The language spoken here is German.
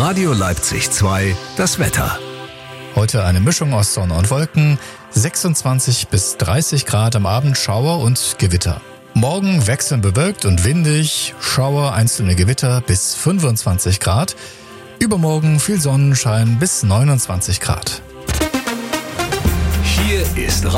Radio Leipzig 2, das Wetter. Heute eine Mischung aus Sonne und Wolken, 26 bis 30 Grad, am Abend Schauer und Gewitter. Morgen wechselnd bewölkt und windig, Schauer, einzelne Gewitter bis 25 Grad. Übermorgen viel Sonnenschein bis 29 Grad. Hier ist